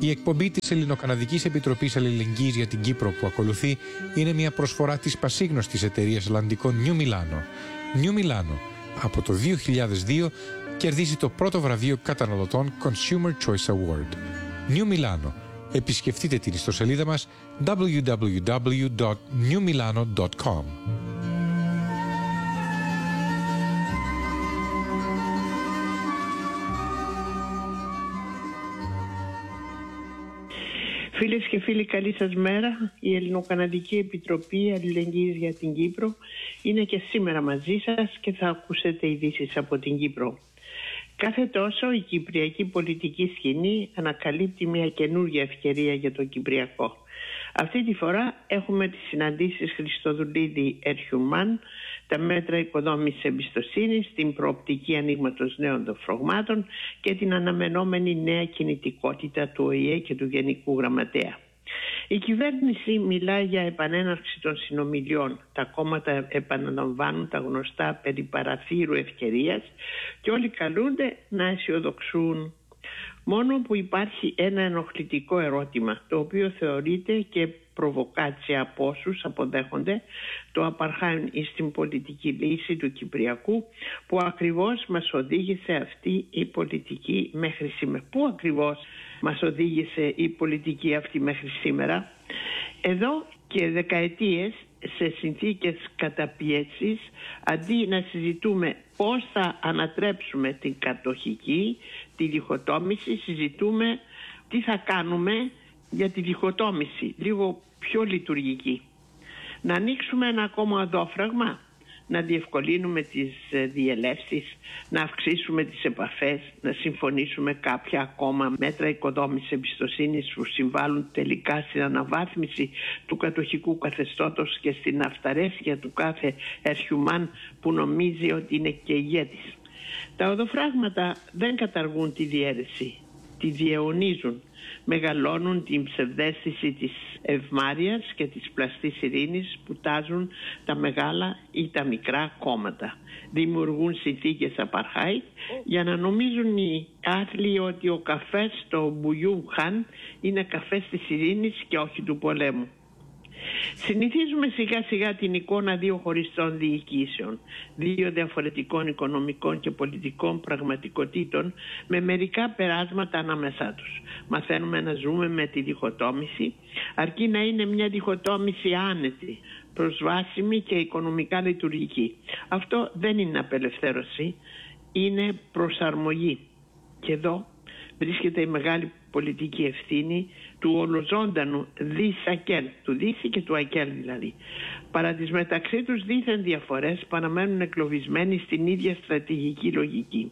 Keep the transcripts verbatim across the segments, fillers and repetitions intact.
Η εκπομπή της Ελληνοκαναδικής Επιτροπής Αλληλεγγύης για την Κύπρο που ακολουθεί είναι μια προσφορά της πασίγνωστης εταιρείας Ελλαντικών New Milano. New Milano από το δύο χιλιάδες δύο κερδίζει το πρώτο βραβείο καταναλωτών Consumer Choice Award. New Milano. Επισκεφτείτε την ιστοσελίδα μας double-u double-u double-u dot new milano dot com. Φίλες και φίλοι, καλή σας μέρα. Η Ελληνοκαναδική Επιτροπή Αλληλεγγύης για την Κύπρο είναι και σήμερα μαζί σας και θα ακούσετε ειδήσεις από την Κύπρο. Κάθε τόσο η κυπριακή πολιτική σκηνή ανακαλύπτει μια καινούργια ευκαιρία για το Κυπριακό. Αυτή τη φορά έχουμε τις συναντήσεις Χριστοδουλίδη-Ερχιουμάν, τα μέτρα οικοδόμησης εμπιστοσύνης, την προοπτική ανοίγματος νέων φραγμάτων και την αναμενόμενη νέα κινητικότητα του Ο Η Ε και του Γενικού Γραμματέα. Η κυβέρνηση μιλάει για επανέναρξη των συνομιλιών. Τα κόμματα επαναλαμβάνουν τα γνωστά περί παραθύρου ευκαιρίας και όλοι καλούνται να αισιοδοξούν. Μόνο που υπάρχει ένα ενοχλητικό ερώτημα, το οποίο θεωρείται και προβοκάτσια από όσους αποδέχονται το απαρχάιν στην πολιτική λύση του Κυπριακού, που ακριβώς μας οδήγησε αυτή η πολιτική μέχρι σήμερα. Πού ακριβώς μας οδήγησε η πολιτική αυτή μέχρι σήμερα? Εδώ και δεκαετίες, σε συνθήκες καταπίεσης, αντί να συζητούμε πώς θα ανατρέψουμε την κατοχική, τη διχοτόμηση, συζητούμε τι θα κάνουμε για τη διχοτόμηση, λίγο πιο λειτουργική. Να ανοίξουμε ένα ακόμα οδόφραγμα, να διευκολύνουμε τις διελεύσεις, να αυξήσουμε τις επαφές, να συμφωνήσουμε κάποια ακόμα μέτρα οικοδόμησης εμπιστοσύνης που συμβάλλουν τελικά στην αναβάθμιση του κατοχικού καθεστώτος και στην αυταρέσκεια του κάθε Ερχιουμάν που νομίζει ότι είναι και ηγέτης. Τα οδοφράγματα δεν καταργούν τη διαίρεση, τη διαιωνίζουν, μεγαλώνουν την ψευδαίσθηση της ευμάρειας και της πλαστής ειρήνης που τάζουν τα μεγάλα ή τα μικρά κόμματα. Δημιουργούν συνθήκες απαρχάιτ για να νομίζουν οι άθλοι ότι ο καφές στο Μπουγιού Χαν είναι καφές της ειρήνης και όχι του πολέμου. Συνηθίζουμε σιγά σιγά την εικόνα δύο χωριστών διοικήσεων, δύο διαφορετικών οικονομικών και πολιτικών πραγματικότητων με μερικά περάσματα ανάμεσά τους. Μαθαίνουμε να ζούμε με τη διχοτόμηση, αρκεί να είναι μια διχοτόμηση άνετη, προσβάσιμη και οικονομικά λειτουργική. Αυτό δεν είναι απελευθέρωση, είναι προσαρμογή. Και εδώ βρίσκεται η μεγάλη πολιτική ευθύνη του ολοζώντανου Δης-Ακέλ, του Δύση και του Ακέλ δηλαδή. Παρά τις μεταξύ τους δίθεν διαφορές παραμένουν εκλοβισμένοι στην ίδια στρατηγική λογική.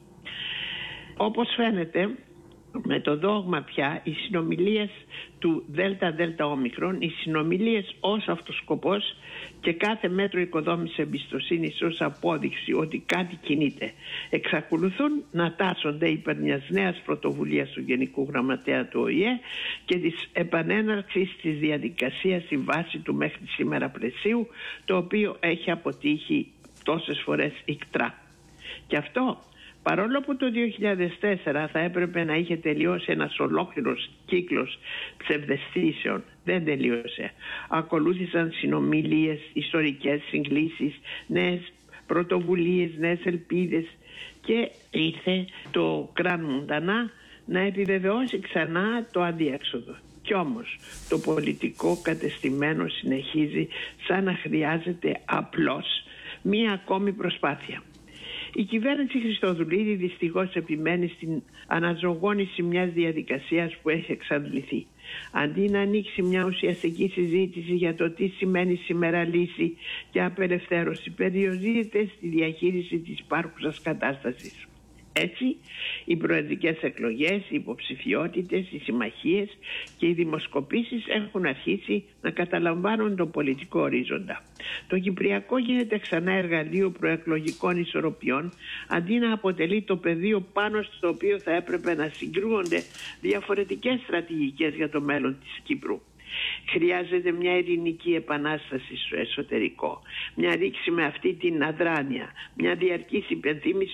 Όπως φαίνεται, με το δόγμα πια οι συνομιλίες του ΔΔΟ, οι συνομιλίες ως αυτός σκοπός και κάθε μέτρο οικοδόμησης εμπιστοσύνης ως απόδειξη ότι κάτι κινείται, εξακολουθούν να τάσσονται υπέρ μιας νέας πρωτοβουλίας του Γενικού Γραμματέα του Ο Η Ε και της επανέναρξης της διαδικασίας στη βάση του μέχρι σήμερα πλαισίου, το οποίο έχει αποτύχει τόσες φορές ικτρά. Και αυτό παρόλο που το δύο χιλιάδες τέσσερα θα έπρεπε να είχε τελειώσει ένας ολόκληρος κύκλος ψευδαισθήσεων, δεν τελείωσε. Ακολούθησαν συνομιλίες, ιστορικές συγκλήσεις, νέες πρωτοβουλίες, νέες ελπίδες και ήρθε το Κραν Μουντανά να επιβεβαιώσει ξανά το αδιέξοδο. Κι όμως το πολιτικό κατεστημένο συνεχίζει σαν να χρειάζεται απλώς μία ακόμη προσπάθεια. Η κυβέρνηση Χριστοδουλίδη δυστυχώς επιμένει στην αναζωογόνηση μιας διαδικασίας που έχει εξαντληθεί. Αντί να ανοίξει μια ουσιαστική συζήτηση για το τι σημαίνει σήμερα λύση και απελευθέρωση, περιορίζεται στη διαχείριση της υπάρχουσας κατάστασης. Έτσι, οι προεδρικές εκλογές, οι υποψηφιότητες, οι συμμαχίες και οι δημοσκοπήσεις έχουν αρχίσει να καταλαμβάνουν τον πολιτικό ορίζοντα. Το Κυπριακό γίνεται ξανά εργαλείο προεκλογικών ισορροπιών, αντί να αποτελεί το πεδίο πάνω στο οποίο θα έπρεπε να συγκρούονται διαφορετικές στρατηγικές για το μέλλον της Κύπρου. Χρειάζεται μια ειρηνική επανάσταση στο εσωτερικό, μια ρήξη με αυτή την αδράνεια, μια διαρκής υπενθύμηση ότι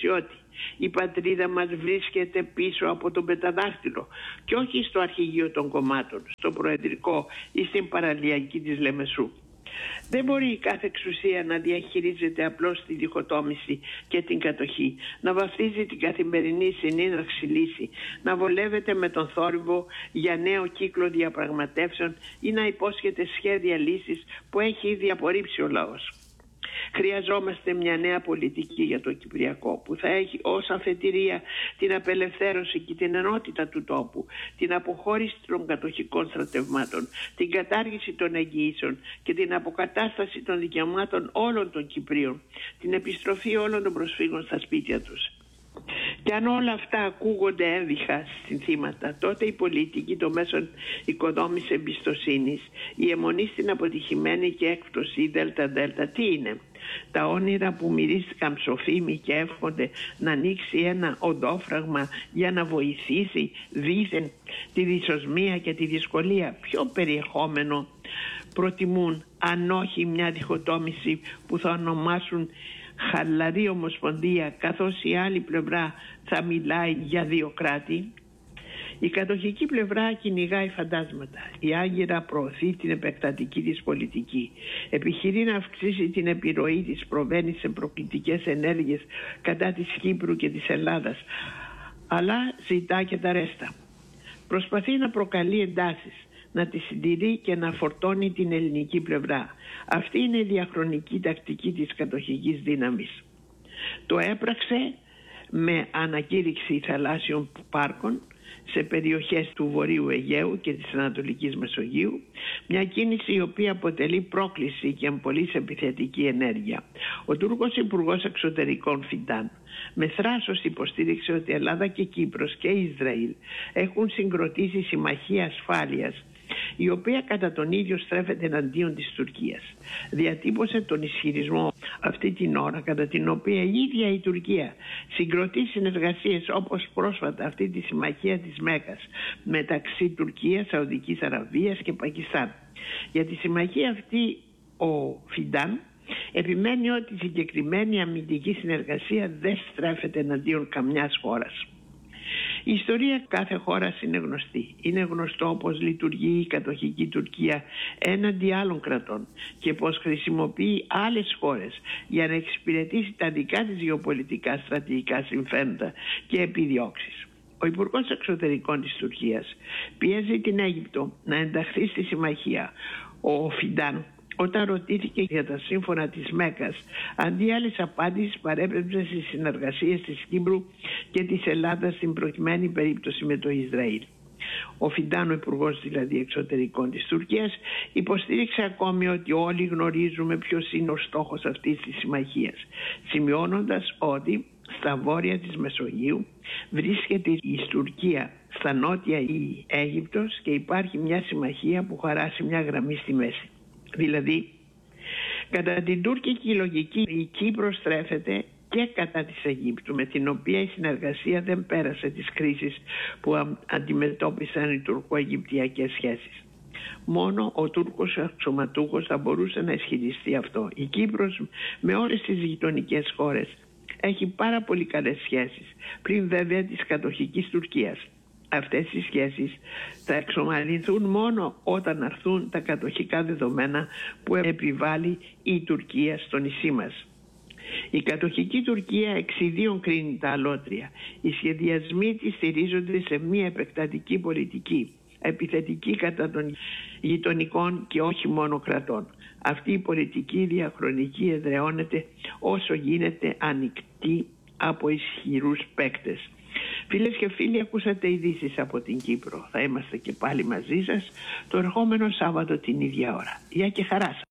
Η πατρίδα μας βρίσκεται πίσω από τον πενταδάχτυλο και όχι στο αρχηγείο των κομμάτων, στο προεδρικό ή στην παραλιακή της Λεμεσού. Δεν μπορεί η κάθε εξουσία να διαχειρίζεται απλώς τη διχοτόμηση και την κατοχή, να βαφτίζει την καθημερινή συνίδραξη λύση, να βολεύεται με τον θόρυβο για νέο κύκλο διαπραγματεύσεων ή να υπόσχεται σχέδια λύσης που έχει ήδη απορρίψει ο λαός. Χρειαζόμαστε μια νέα πολιτική για το Κυπριακό που θα έχει ως αφετηρία την απελευθέρωση και την ενότητα του τόπου, την αποχώρηση των κατοχικών στρατευμάτων, την κατάργηση των εγγυήσεων και την αποκατάσταση των δικαιωμάτων όλων των Κυπρίων, την επιστροφή όλων των προσφύγων στα σπίτια τους. Και αν όλα αυτά ακούγονται έμβυχα συνθήματα, τότε η πολιτική των μέσων οικοδόμησης εμπιστοσύνης, η αιμονή στην αποτυχημένη και έκπτωση δέλτα-δέλτα, τι είναι? Τα όνειρα που μυρίστηκαν ψοφίμοι και εύχονται να ανοίξει ένα οντόφραγμα για να βοηθήσει δήθεν τη δυσοσμία και τη δυσκολία. Ποιο περιεχόμενο προτιμούν, αν όχι μια διχοτόμηση που θα ονομάσουν χαλαρή ομοσπονδία, καθώς η άλλη πλευρά θα μιλάει για δύο κράτη? Η κατοχική πλευρά κυνηγάει φαντάσματα. Η Άγκυρα προωθεί την επεκτατική της πολιτική. Επιχειρεί να αυξήσει την επιρροή της, προβαίνει σε προκλητικές ενέργειες κατά της Κύπρου και της Ελλάδας, αλλά ζητά και τα ρέστα. Προσπαθεί να προκαλεί εντάσεις, να τη συντηρεί και να φορτώνει την ελληνική πλευρά. Αυτή είναι η διαχρονική τακτική της κατοχικής δύναμης. Το έπραξε με ανακήρυξη θαλάσσιων πάρκων σε περιοχές του Βορείου Αιγαίου και της Ανατολικής Μεσογείου, μια κίνηση η οποία αποτελεί πρόκληση και πολύ επιθετική ενέργεια. Ο Τούρκος Υπουργός Εξωτερικών Φιντάν με θράσος υποστήριξε ότι Ελλάδα και Κύπρος και Ισραήλ έχουν συγκροτήσει συμμαχία ασφάλειας, η οποία κατά τον ίδιο στρέφεται εναντίον της Τουρκίας. Διατύπωσε τον ισχυρισμό αυτή την ώρα κατά την οποία η ίδια η Τουρκία συγκροτεί συνεργασίες, όπως πρόσφατα αυτή τη συμμαχία της Μέκας μεταξύ Τουρκίας, Σαουδικής Αραβίας και Πακιστάν. Για τη συμμαχία αυτή ο Φιντάν επιμένει ότι η συγκεκριμένη αμυντική συνεργασία δεν στρέφεται εναντίον καμιάς χώρας. Η ιστορία κάθε χώρας είναι γνωστή. Είναι γνωστό πώς λειτουργεί η κατοχική Τουρκία έναντι άλλων κρατών και πώς χρησιμοποιεί άλλες χώρες για να εξυπηρετήσει τα δικά της γεωπολιτικά στρατηγικά συμφέροντα και επιδιώξεις. Ο Υπουργός Εξωτερικών της Τουρκίας πιέζει την Αίγυπτο να ενταχθεί στη συμμαχία. Ο Φιντάν, όταν ρωτήθηκε για τα σύμφωνα της Μέκας, αντί άλλης απάντησης παρέπεψε στις συνεργασίες της Κύπρου και της Ελλάδας στην προκειμένη περίπτωση με το Ισραήλ. Ο Φιντάν, ο Υπουργός δηλαδή Εξωτερικών της Τουρκίας, υποστήριξε ακόμη ότι όλοι γνωρίζουμε ποιος είναι ο στόχος αυτής της συμμαχίας, σημειώνοντας ότι στα βόρεια της Μεσογείου βρίσκεται η Τουρκία, στα νότια η Αίγυπτος και υπάρχει μια συμμαχία που χαράσει μια γραμμή στη μέση. Δηλαδή, κατά την τουρκική λογική η Κύπρος στρέφεται και κατά της Αιγύπτου, με την οποία η συνεργασία δεν πέρασε τις κρίσεις που αντιμετώπισαν οι τουρκο-αιγυπτιακές σχέσεις. Μόνο ο Τούρκος αξιωματούχος θα μπορούσε να ισχυριστεί αυτό. Η Κύπρος με όλες τις γειτονικές χώρες έχει πάρα πολύ καλές σχέσεις, πριν βέβαια της κατοχικής Τουρκίας. Αυτές οι σχέσεις θα εξομαλυνθούν μόνο όταν αρθούν τα κατοχικά δεδομένα που επιβάλλει η Τουρκία στο νησί μας. Η κατοχική Τουρκία εξιδίων κρίνει τα αλότρια. Οι σχεδιασμοί της στηρίζονται σε μια επεκτατική πολιτική, επιθετική κατά των γειτονικών και όχι μόνο κρατών. Αυτή η πολιτική διαχρονική εδραιώνεται όσο γίνεται ανοιχτή από ισχυρούς παίκτες. Φίλες και φίλοι, ακούσατε ειδήσεις από την Κύπρο. Θα είμαστε και πάλι μαζί σας το ερχόμενο Σάββατο την ίδια ώρα. Γεια και χαρά σας.